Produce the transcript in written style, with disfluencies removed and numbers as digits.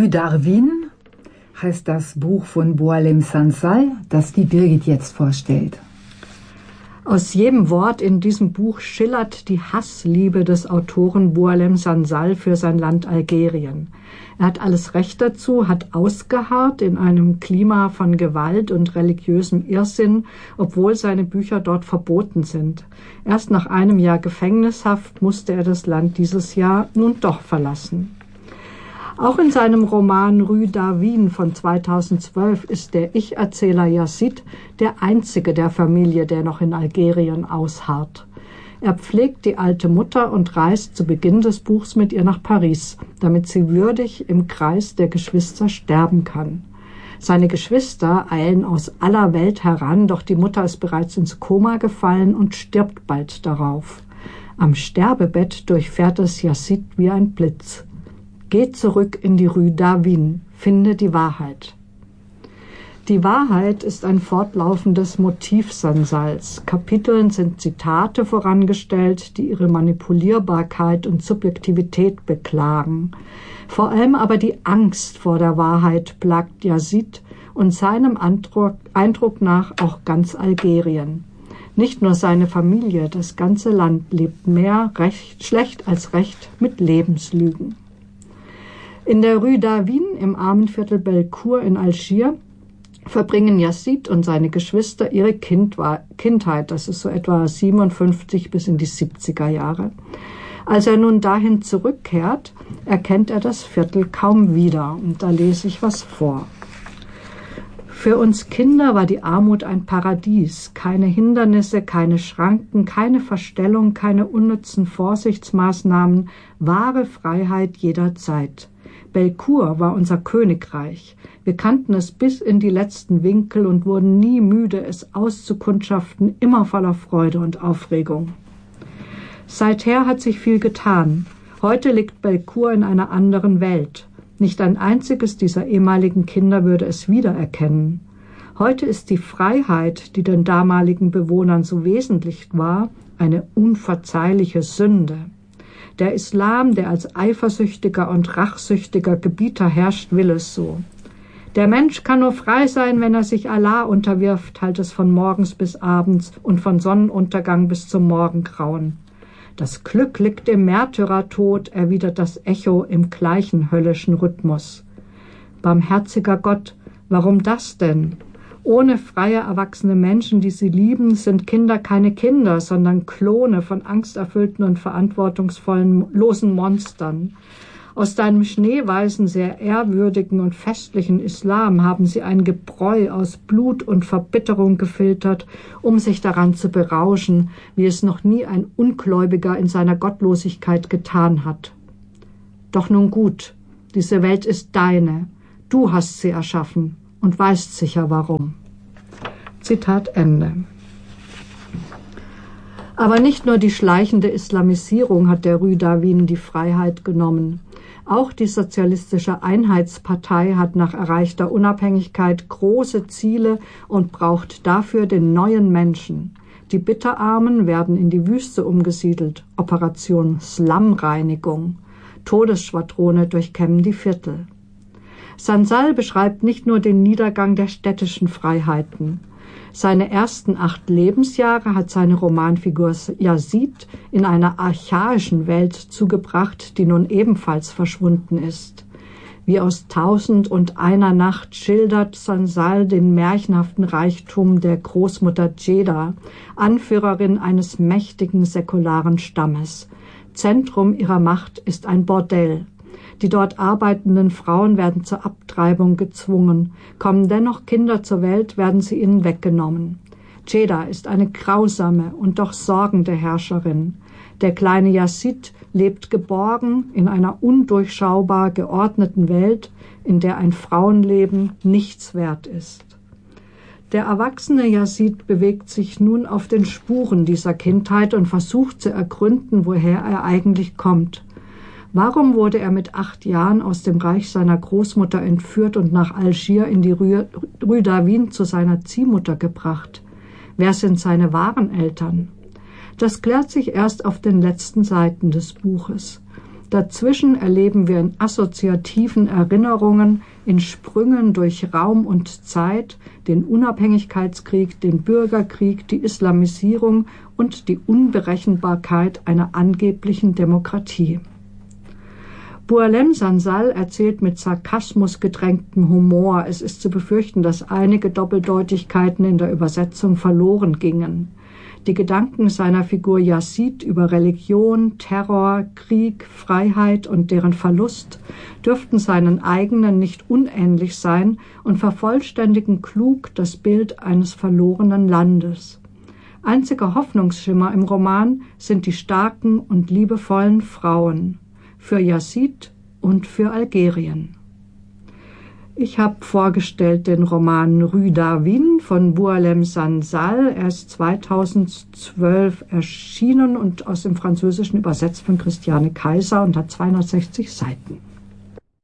Rue d'Arvin heißt das Buch von Boualem Sansal, das die Birgit jetzt vorstellt. Aus jedem Wort in diesem Buch schillert die Hassliebe des Autoren Boualem Sansal für sein Land Algerien. Er hat alles Recht dazu, hat ausgeharrt in einem Klima von Gewalt und religiösem Irrsinn, obwohl seine Bücher dort verboten sind. Erst nach einem Jahr Gefängnishaft musste er das Land dieses Jahr nun doch verlassen. Auch in seinem Roman Rue d'Arvin von 2012 ist der Ich-Erzähler Yazid der einzige der Familie, der noch in Algerien ausharrt. Er pflegt die alte Mutter und reist zu Beginn des Buchs mit ihr nach Paris, damit sie würdig im Kreis der Geschwister sterben kann. Seine Geschwister eilen aus aller Welt heran, doch die Mutter ist bereits ins Koma gefallen und stirbt bald darauf. Am Sterbebett durchfährt es Yazid wie ein Blitz. Geh zurück in die Rue d'Arvin, finde die Wahrheit. Die Wahrheit ist ein fortlaufendes Motiv Sansals. Kapiteln sind Zitate vorangestellt, die ihre Manipulierbarkeit und Subjektivität beklagen. Vor allem aber die Angst vor der Wahrheit plagt Yazid und seinem Eindruck nach auch ganz Algerien. Nicht nur seine Familie, das ganze Land lebt mehr schlecht als recht mit Lebenslügen. In der Rue d'Arvin im Armenviertel Belcourt in Algier verbringen Yazid und seine Geschwister ihre Kindheit, das ist so etwa 57 bis in die 70er Jahre. Als er nun dahin zurückkehrt, erkennt er das Viertel kaum wieder, und da lese ich was vor. Für uns Kinder war die Armut ein Paradies, keine Hindernisse, keine Schranken, keine Verstellung, keine unnützen Vorsichtsmaßnahmen, wahre Freiheit jederzeit. Belcourt war unser Königreich. Wir kannten es bis in die letzten Winkel und wurden nie müde, es auszukundschaften, immer voller Freude und Aufregung. Seither hat sich viel getan. Heute liegt Belcourt in einer anderen Welt. Nicht ein einziges dieser ehemaligen Kinder würde es wiedererkennen. Heute ist die Freiheit, die den damaligen Bewohnern so wesentlich war, eine unverzeihliche Sünde. Der Islam, der als eifersüchtiger und rachsüchtiger Gebieter herrscht, will es so. Der Mensch kann nur frei sein, wenn er sich Allah unterwirft, halt es von morgens bis abends und von Sonnenuntergang bis zum Morgengrauen. Das Glück liegt im Märtyrertod, erwidert das Echo im gleichen höllischen Rhythmus. Barmherziger Gott, warum das denn? Ohne freie, erwachsene Menschen, die sie lieben, sind Kinder keine Kinder, sondern Klone von angsterfüllten und verantwortungsvollen, losen Monstern. Aus deinem schneeweißen, sehr ehrwürdigen und festlichen Islam haben sie ein Gebräu aus Blut und Verbitterung gefiltert, um sich daran zu berauschen, wie es noch nie ein Ungläubiger in seiner Gottlosigkeit getan hat. Doch nun gut, diese Welt ist deine, du hast sie erschaffen und weißt sicher warum. Zitat Ende. Aber nicht nur die schleichende Islamisierung hat der Rue d'Arvin die Freiheit genommen. Auch die Sozialistische Einheitspartei hat nach erreichter Unabhängigkeit große Ziele und braucht dafür den neuen Menschen. Die Bitterarmen werden in die Wüste umgesiedelt. Operation Slumreinigung. Todesschwadrone durchkämmen die Viertel. Sansal beschreibt nicht nur den Niedergang der städtischen Freiheiten. Seine ersten 8 Lebensjahre hat seine Romanfigur Yazid in einer archaischen Welt zugebracht, die nun ebenfalls verschwunden ist. Wie aus 1001 Nacht schildert Sansal den märchenhaften Reichtum der Großmutter Djeda, Anführerin eines mächtigen säkularen Stammes. Zentrum ihrer Macht ist ein Bordell. Die dort arbeitenden Frauen werden zur Abtreibung gezwungen. Kommen dennoch Kinder zur Welt, werden sie ihnen weggenommen. Djeda ist eine grausame und doch sorgende Herrscherin. Der kleine Yazid lebt geborgen in einer undurchschaubar geordneten Welt, in der ein Frauenleben nichts wert ist. Der erwachsene Yazid bewegt sich nun auf den Spuren dieser Kindheit und versucht zu ergründen, woher er eigentlich kommt. Warum wurde er mit 8 Jahren aus dem Reich seiner Großmutter entführt und nach Algier in die Rue d'Arvin zu seiner Ziehmutter gebracht? Wer sind seine wahren Eltern? Das klärt sich erst auf den letzten Seiten des Buches. Dazwischen erleben wir in assoziativen Erinnerungen, in Sprüngen durch Raum und Zeit, den Unabhängigkeitskrieg, den Bürgerkrieg, die Islamisierung und die Unberechenbarkeit einer angeblichen Demokratie. Boualem Sansal erzählt mit Sarkasmus gedrängtem Humor. Es ist zu befürchten, dass einige Doppeldeutigkeiten in der Übersetzung verloren gingen. Die Gedanken seiner Figur Yazid über Religion, Terror, Krieg, Freiheit und deren Verlust dürften seinen eigenen nicht unähnlich sein und vervollständigen klug das Bild eines verlorenen Landes. Einziger Hoffnungsschimmer im Roman sind die starken und liebevollen Frauen, für Yazid und für Algerien. Ich habe vorgestellt den Roman Rue Darwin von Boualem Sansal. Er ist 2012 erschienen und aus dem Französischen übersetzt von Christiane Kaiser und hat 260 Seiten.